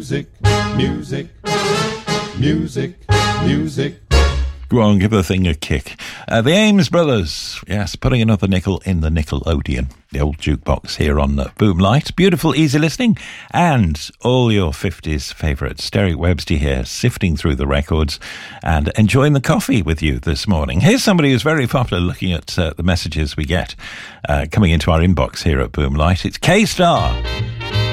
music, music, music, music. Go on, give the thing a kick. The Ames Brothers, yes, putting another nickel in the Nickelodeon, the old jukebox here on Boomlight. Beautiful, easy listening, and all your 50s favourites. Derek Webster here, sifting through the records and enjoying the coffee with you this morning. Here's somebody who's very popular, looking at the messages we get coming into our inbox here at Boomlight. It's K-Star.